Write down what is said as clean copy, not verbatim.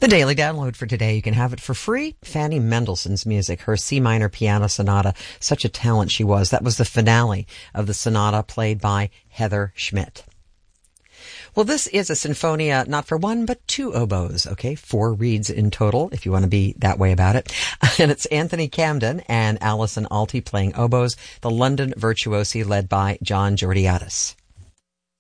The daily download for today, you can have it for free. Fanny Mendelssohn's music, her C minor piano sonata, such a talent she was. That was the finale of the sonata played by Heather Schmidt. Well, this is a sinfonia, not for one, but two oboes, okay? 4 reeds in total, if you want to be that way about it. And it's Anthony Camden and Alison Alty playing oboes, the London Virtuosi led by John Georgiadis.